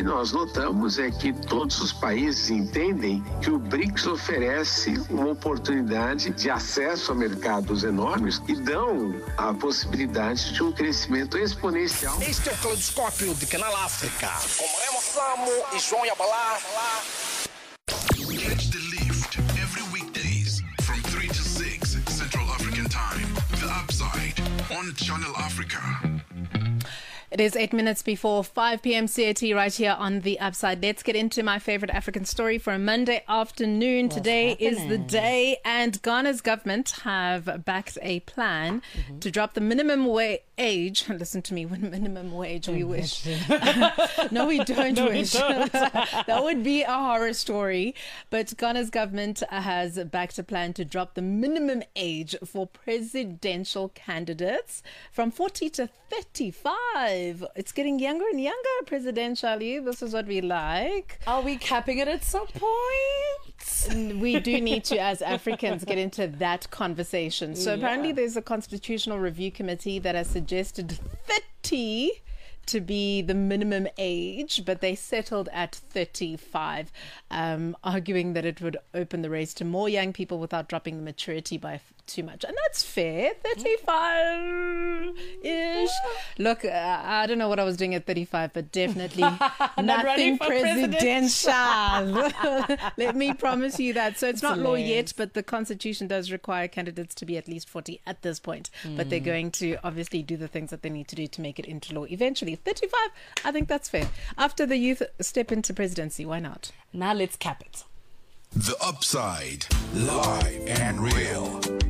que nós notamos é que todos os países entendem que o BRICS oferece uma oportunidade de acesso a mercados enormes e dão a possibilidade de um crescimento exponencial. Este é o Caleidoscópio de Canal África, com Remo Samo e João Yabalá. Catch the lift every weekdays from 3 to 6 Central African Time. The Upside on Channel Africa. It is 8 minutes before 5 p.m. CAT right here on The Upside. Let's get into my favorite African story for a Monday afternoon. Today is the day, and Ghana's government have backed a plan to drop the minimum age. Listen to me, when minimum wage, we wish. No, we don't wish. That would be a horror story. But Ghana's government has backed a plan to drop the minimum age for presidential candidates from 40 to 35. It's getting younger and younger, presidentially. This is what we like. Are we capping it at some point? We do need to, as Africans, get into that conversation. So apparently there's a constitutional review committee that has suggested 30 to be the minimum age, but they settled at 35, arguing that it would open the race to more young people without dropping the maturity by too much. And that's fair, 35-ish. Look, I don't know what I was doing at 35, but definitely nothing presidential. Let me promise you that. So it's not law yet, but the Constitution does require candidates to be at least 40 at this point. But they're going to obviously do the things that they need to do to make it into law eventually. 35, I think that's fair. After the youth step into presidency, why not? Now let's cap it. The Upside, live and real.